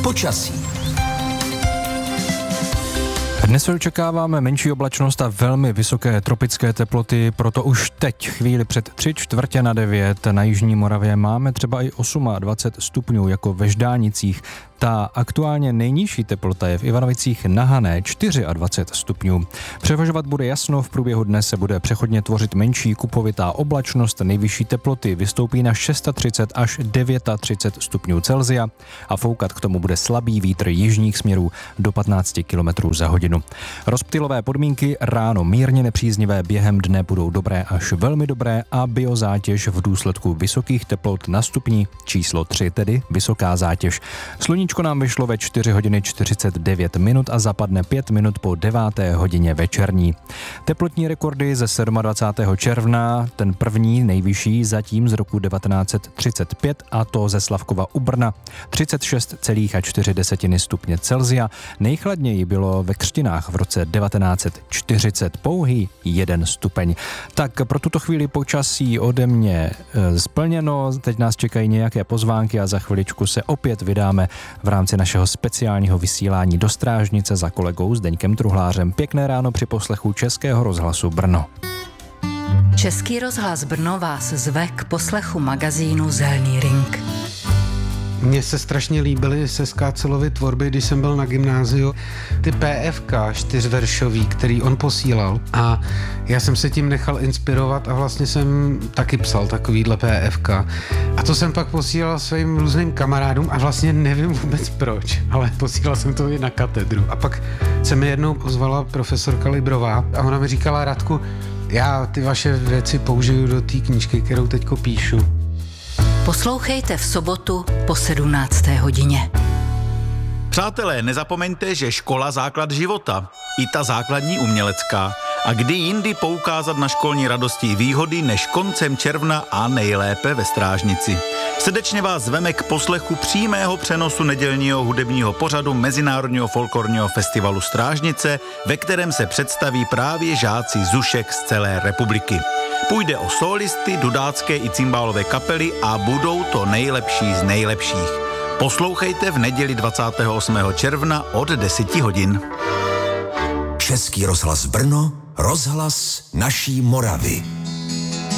Počasí. Dnes očekáváme menší oblačnost a velmi vysoké tropické teploty, proto už teď, chvíli před 8:45 na jižní Moravě máme třeba i 28 stupňů jako ve Ždánicích. Ta aktuálně nejnižší teplota je v Ivanovicích na Hané 24 stupňů. Převažovat bude jasno, v průběhu dne se bude přechodně tvořit menší kupovitá oblačnost, nejvyšší teploty vystoupí na 630 až 39 stupňů Celsia a foukat k tomu bude slabý vítr jižních směrů do 15 km za hodinu. Rozptylové podmínky ráno mírně nepříznivé, během dne budou dobré až velmi dobré a biozátěž v důsledku vysokých teplot na stupni číslo 3, tedy vysoká zátěž. Sluníčko nám vyšlo ve 4 hodiny 49 minut a zapadne 5 minut po 9. hodině večerní. Teplotní rekordy ze 27. června, ten první nejvyšší zatím z roku 1935 a to ze Slavkova u Brna 36,4 stupně Celsia. Nejchladněji bylo ve Křtinách v roce 1940, pouhý 1 stupeň. Tak pro tuto chvíli počasí ode mě splněno, teď nás čekají nějaké pozvánky a za chviličku se opět vydáme v rámci našeho speciálního vysílání do Strážnice za kolegou Zdeňkem Truhlářem. Pěkné ráno při poslechu Českého rozhlasu Brno. Český rozhlas Brno vás zve k poslechu magazínu Zelný ring. Mně se strašně líbily se Skácelovy tvorby, když jsem byl na gymnáziu. Ty PFK 4veršový, který on posílal a já jsem se tím nechal inspirovat a vlastně jsem taky psal takovýhle PFK. A to jsem pak posílal svým různým kamarádům a vlastně nevím vůbec proč, ale posílal jsem to i na katedru. A pak se mi jednou pozvala profesorka Librová a ona mi říkala: Radku, já ty vaše věci použiju do té knížky, kterou teďko píšu. Poslouchejte v sobotu po 17. hodině. Přátelé, nezapomeňte, že škola základ života, i ta základní umělecká. A kdy jindy poukázat na školní radosti i výhody než koncem června a nejlépe ve Strážnici. Srdečně vás zveme k poslechu přímého přenosu nedělního hudebního pořadu Mezinárodního folklorního festivalu Strážnice, ve kterém se představí právě žáci zušek z celé republiky. Půjde o sólisty, dudácké i cymbálové kapely a budou to nejlepší z nejlepších. Poslouchejte v neděli 28. června od 10 hodin. Český rozhlas Brno, rozhlas naší Moravy.